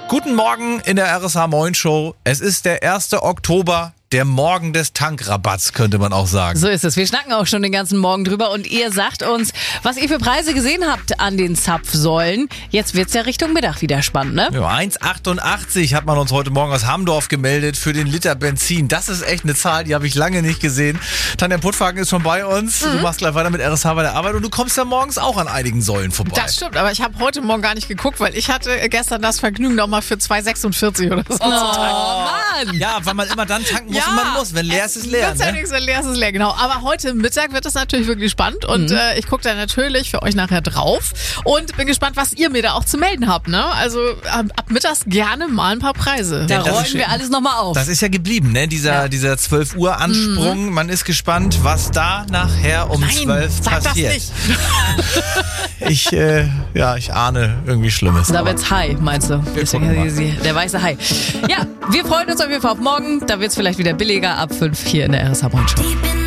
Guten Morgen in der RSH Moin Show. Es ist der 1. Oktober, der Morgen des Tankrabatts, könnte man auch sagen. So ist es. Wir schnacken auch schon den ganzen Morgen drüber und ihr sagt uns, was ihr für Preise gesehen habt an den Zapfsäulen. Jetzt wird's ja Richtung Mittag wieder spannend, ne? Ja, 1,88 hat man uns heute Morgen aus Hamdorf gemeldet für den Liter Benzin. Das ist echt eine Zahl, die habe ich lange nicht gesehen. Tanja Puttwagen ist schon bei uns. Du machst gleich weiter mit RSH bei der Arbeit und du kommst ja morgens auch an einigen Säulen vorbei. Das stimmt, aber ich habe heute Morgen gar nicht geguckt, weil ich hatte gestern das Vergnügen, noch mal für 2,46 oder so zu tanken. Mann! Ja, weil man immer dann tanken muss, wenn man muss. Wenn leer ist, ist leer. Nützt ja nichts, wenn leer ist, ist leer, genau. Aber heute Mittag wird es natürlich wirklich spannend und ich gucke da natürlich für euch nachher drauf und bin gespannt, was ihr mir da auch zu melden habt. Ne? Also ab mittags gerne mal ein paar Preise. Da das rollen ist wir alles nochmal auf. Das ist ja geblieben, ne? Dieser 12 Uhr Ansprung. Man ist gespannt, was da nachher um 12 sag passiert. das nicht. Ich ahne irgendwie Schlimmes. Da wird's Hai, meinst du? gucken mal. Der weiße Hai. Ja, wir freuen uns auf jeden Fall auf morgen. Da wird's vielleicht wieder billiger ab 5 hier in der RSH Moin Show.